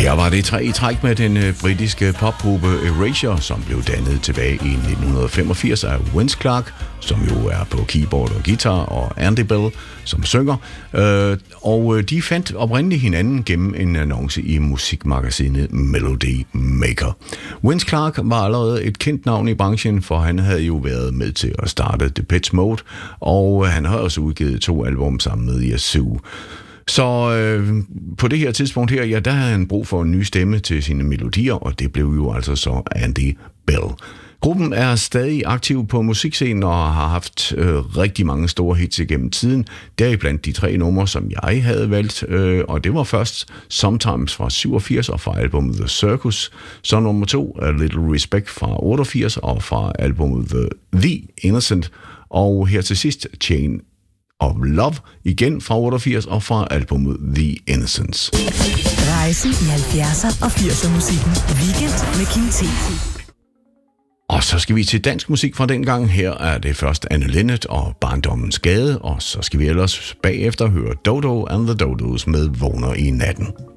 Her var det tre i træk med den britiske popgruppe Erasure, som blev dannet tilbage i 1985 af Vince Clarke, som jo er på keyboard og guitar, og Andy Bell, som synger. Og de fandt oprindeligt hinanden gennem en annonce i musikmagasinet Melody Maker. Vince Clarke var allerede et kendt navn i branchen, for han havde jo været med til at starte Depeche Mode, og han har også udgivet 2 album sammen med Yazoo. Så på det her tidspunkt her, ja, der havde han brug for en ny stemme til sine melodier, og det blev jo altså så Andy Bell. Gruppen er stadig aktiv på musikscenen og har haft rigtig mange store hits igennem tiden. Deriblandt de 3 numre, som jeg havde valgt, og det var først Sometimes fra 87 og fra albumet The Circus. Så nummer 2, A Little Respect fra 88 og fra albumet The Innocent. Og her til sidst, Chain of Love, igen fra 88 og fra albumet The Innocence. Rejsen i 70'er og 80'er musikken. Weekend med Kim T. Og så skal vi til dansk musik fra den gang. Her er det først Anne Linnet og Barndommens Gade, og så skal vi ellers bagefter høre Dodo and the Dodos med Vågner i natten.